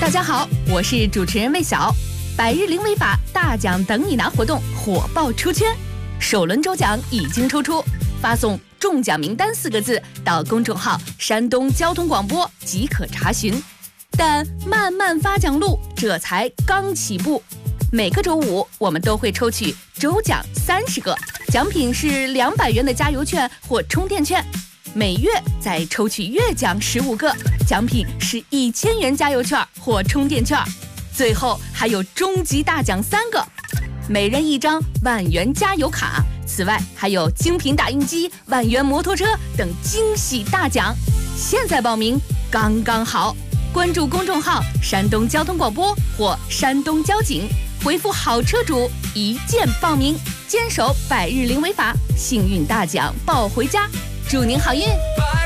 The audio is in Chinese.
大家好，我是主持人魏晓。百日零违法大奖等你拿活动火爆出圈，首轮抽奖已经抽出，发送中奖名单4个字到公众号山东交通广播即可查询。但慢慢发奖路这才刚起步，每个周五我们都会抽取周奖30个，奖品是200元的加油券或充电券，每月再抽取月奖15个，奖品是1000元加油券或充电券，最后还有终极大奖3个，每人1张万元加油卡，此外还有精品打印机、万元摩托车等惊喜大奖。现在报名刚刚好，关注公众号山东交通广播或山东交警，回复好车主一键报名，坚守百日零违法，幸运大奖抱回家，祝您好运。